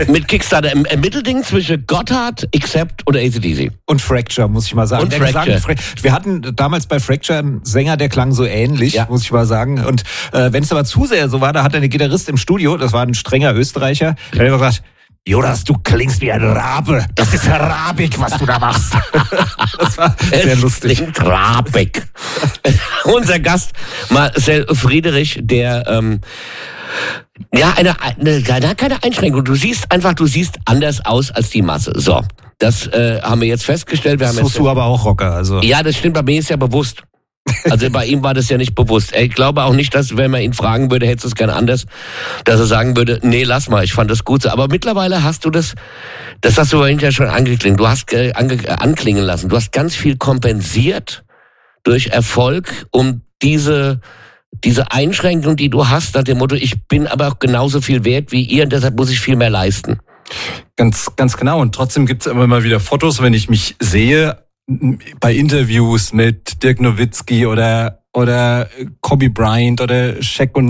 Mit Kickstarter im Mittelding zwischen Gotthard, Accept oder AC/DC. Und Fracture, muss ich mal sagen. Und Fracture. Wir hatten damals bei Fracture einen Sänger, der klang so ähnlich, muss ich mal sagen. Und wenn es aber zu sehr so war, da hat eine Gitarrist im Studio, das war ein strenger Österreicher, der hat immer gesagt, Jonas, du klingst wie ein Rabe. Das ist Arabik, was du da machst. Das war sehr lustig. Klingt rabig. Unser Gast, Marcel Friedrich, der keine Einschränkung. Du siehst anders aus als die Masse. So, das haben wir jetzt festgestellt. Du aber auch Rocker. Also. Ja, das stimmt, bei mir ist ja bewusst. Also bei ihm war das ja nicht bewusst. Ich glaube auch nicht, dass, wenn man ihn fragen würde, hättest du es gerne anders, dass er sagen würde, nee, lass mal, ich fand das gut. Aber mittlerweile hast du das hast du vorhin ja schon angeklingen, du hast anklingen lassen. Du hast ganz viel kompensiert durch Erfolg, um diese Einschränkung, die du hast, nach dem Motto, ich bin aber auch genauso viel wert wie ihr und deshalb muss ich viel mehr leisten. Ganz genau. Und trotzdem gibt es immer mal wieder Fotos, wenn ich mich sehe, bei Interviews mit Dirk Nowitzki oder Kobe Bryant oder Shaq